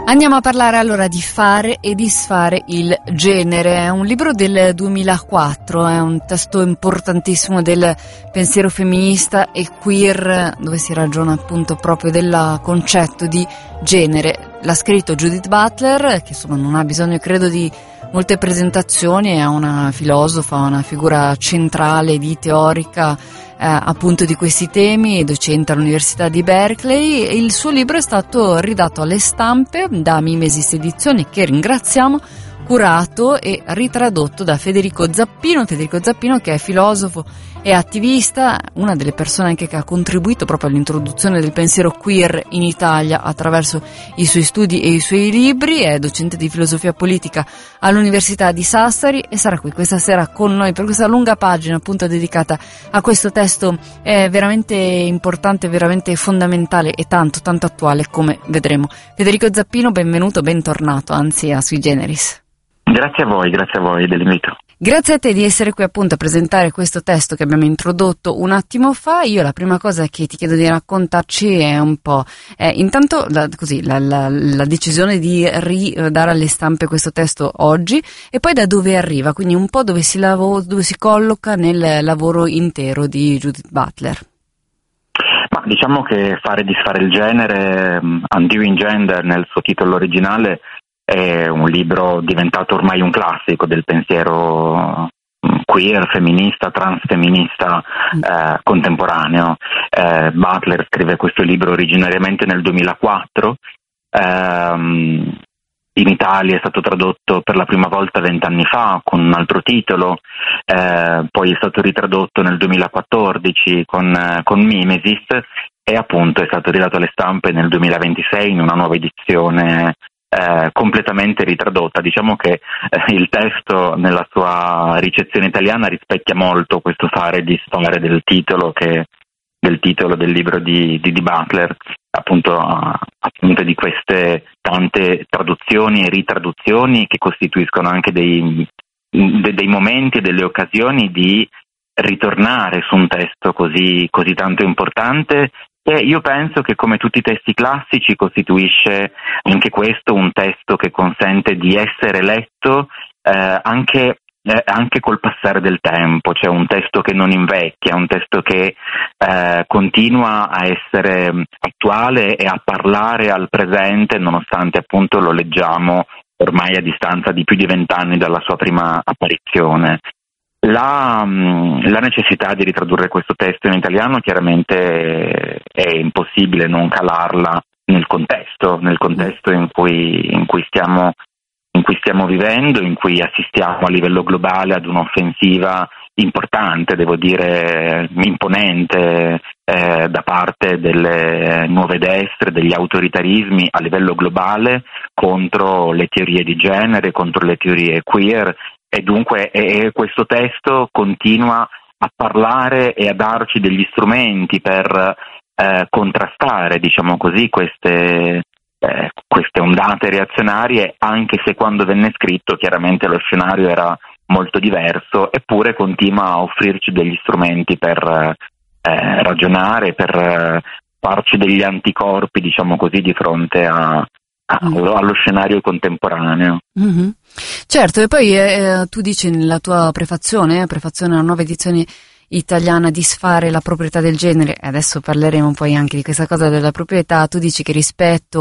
Andiamo a parlare allora di fare e disfare il genere. È un libro del 2004, è un testo importantissimo del pensiero femminista e queer, dove si ragiona appunto proprio del concetto di genere. L'ha scritto Judith Butler, che insomma non ha bisogno, credo, di molte presentazioni, è una filosofa, una figura centrale di teorica appunto di questi temi, docente all'Università di Berkeley. Il suo libro è stato ridato alle stampe da Mimesis Edizioni, che ringraziamo, curato e ritradotto da Federico Zappino che è filosofo e attivista, una delle persone anche che ha contribuito proprio all'introduzione del pensiero queer in Italia attraverso i suoi studi e i suoi libri. È docente di filosofia politica all'Università di Sassari e sarà qui questa sera con noi per questa lunga pagina appunto dedicata a questo testo veramente importante, veramente fondamentale e tanto attuale, come vedremo. Federico Zappino, benvenuto, bentornato anzi a Sui Generis. Grazie a voi dell'invito. Grazie a te di essere qui appunto a presentare questo testo che abbiamo introdotto un attimo fa. Io la prima cosa che ti chiedo di raccontarci è un po' intanto la decisione di ridare alle stampe questo testo oggi e poi da dove arriva, quindi un po' dove si colloca nel lavoro intero di Judith Butler. Ma diciamo che Fare e disfare il genere, Undoing Gender nel suo titolo originale, è un libro diventato ormai un classico del pensiero queer, femminista, transfemminista contemporaneo. Butler scrive questo libro originariamente nel 2004, in Italia è stato tradotto per la prima volta 20 anni fa con un altro titolo, poi è stato ritradotto nel 2014 con Mimesis e appunto è stato ridato alle stampe nel 2026 in una nuova edizione completamente ritradotta. Diciamo che il testo nella sua ricezione italiana rispecchia molto questo fare e disfare del titolo del libro di Butler, appunto di queste tante traduzioni e ritraduzioni che costituiscono anche dei momenti e delle occasioni di ritornare su un testo così tanto importante. E io penso che, come tutti i testi classici, costituisce anche questo un testo che consente di essere letto anche col passare del tempo, cioè un testo che non invecchia, un testo che continua a essere attuale e a parlare al presente, nonostante appunto lo leggiamo ormai a distanza di più di 20 anni dalla sua prima apparizione. La necessità di ritradurre questo testo in italiano chiaramente è impossibile non calarla nel contesto in cui stiamo vivendo, in cui assistiamo a livello globale ad un'offensiva importante, devo dire imponente, da parte delle nuove destre, degli autoritarismi a livello globale contro le teorie di genere, contro le teorie queer. E dunque questo testo continua a parlare e a darci degli strumenti per contrastare, diciamo così, queste ondate reazionarie, anche se quando venne scritto chiaramente lo scenario era molto diverso, eppure continua a offrirci degli strumenti per ragionare, per farci degli anticorpi, diciamo così, di fronte allo scenario contemporaneo. Mm-hmm. Certo, e poi tu dici nella tua prefazione alla nuova edizione italiana, Disfare la proprietà del genere, e adesso parleremo poi anche di questa cosa della proprietà, tu dici che rispetto